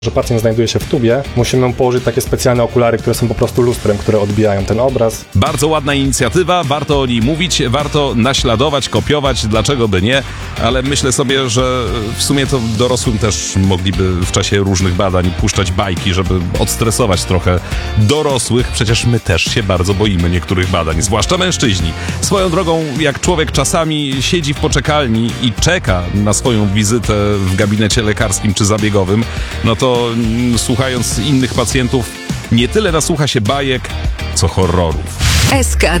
że pacjent znajduje się w tubie, musimy mu położyć takie specjalne okulary, które są po prostu lustrem, które odbijają ten obraz. Bardzo ładna inicjatywa, warto o niej mówić, warto naśladować, kopiować, dlaczego by nie, ale myślę sobie, że w sumie to dorosłym też mogliby w czasie różnych badań puszczać bajki, żeby odstresować trochę dorosłych, przecież my też się bardzo boimy niektórych badań, zwłaszcza mężczyźni. Swoją drogą, jak człowiek czasami siedzi w poczekalni i czeka na swoją wizytę w gabinecie lekarskim czy zabiegowym, no to słuchając innych pacjentów, nie tyle nasłucha się bajek, co horrorów. SK